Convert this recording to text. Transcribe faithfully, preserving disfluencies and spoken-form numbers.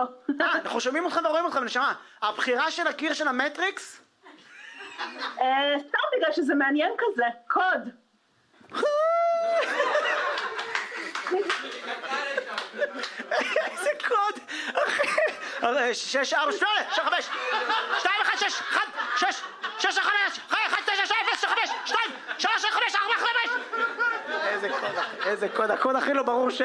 אה, אנחנו שומעים אותך ורואים אותך, נשמה. הבחירה של הקיר של המטריקס? סתם בגלל שזה מעניין כזה, קוד. איזה קוד, אחי. שש, ארבע, שמונה, שש, חמש, שתיים, אחד, שש, אחד, שש, שש, חמש, אחד, תשע, שש, אפס, חמש, שתיים, שלוש, חמש, ארבע, חמש. איזה קוד, אחי, איזה קוד, הקוד הכי לא ברור ש...